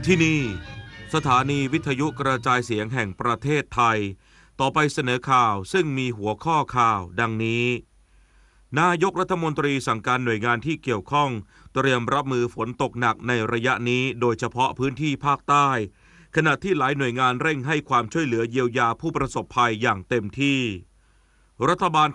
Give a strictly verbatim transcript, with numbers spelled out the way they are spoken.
ที่นี่สถานีวิทยุกระจายเสียงแห่งประเทศไทยต่อไปเสนอข่าวซึ่งมีหัวข้อข่าวดังนี้นายกรัฐมนตรีสั่งการหน่วยงานที่เกี่ยวข้องเตรียมรับมือฝนตกหนักในระยะนี้โดยเฉพาะพื้นที่ภาคใต้ขณะที่หลายหน่วยงานเร่งให้ความช่วยเหลือเยียวยาผู้ประสบภัยอย่างเต็มที่รัฐบาล